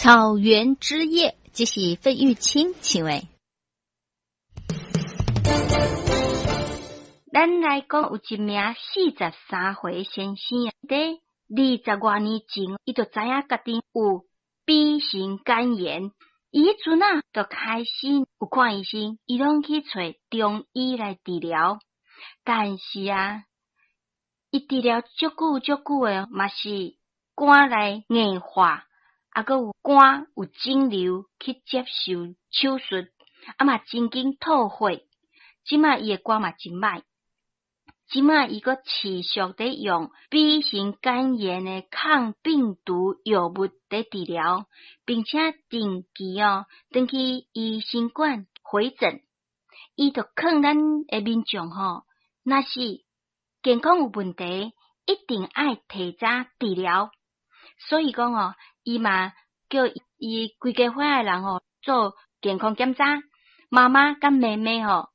草原之夜，这是费玉清唱的。 咱来讲有一名43岁先生啊，在20多年前，伊就知影家己有 B 型肝炎，伊迄阵啊，就开始有看医生，伊拢去找中医来治疗，但是啊，伊治疗足久诶，嘛是肝来硬化，啊，佮有肝有肿瘤去接受手术，啊嘛真紧吐血，即马伊诶肝嘛真歹。即马伊个持续伫用 B 型肝炎的抗病毒药物伫治疗，并且定期登去医生馆回诊。伊就劝咱的民众若是健康有问题，一定爱提早治疗。所以讲伊嘛叫伊规家伙的人做健康检查，妈妈甲妹妹